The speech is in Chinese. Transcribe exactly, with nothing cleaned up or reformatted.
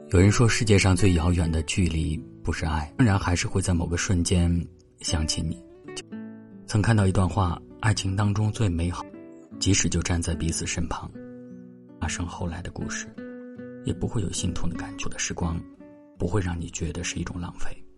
有人说世界上最遥远的距离不是爱，当然还是会在某个瞬间想起你。曾看到一段话，爱情当中最美好，即使就站在彼此身旁，发生后来的故事，也不会有心痛的感觉的时光，不会让你觉得是一种浪费。